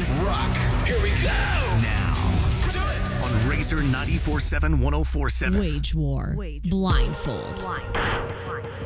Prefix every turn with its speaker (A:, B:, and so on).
A: Rock. Here we go. Now. Do it. On Razor 94.7 104.7.
B: Wage War. Blindfold.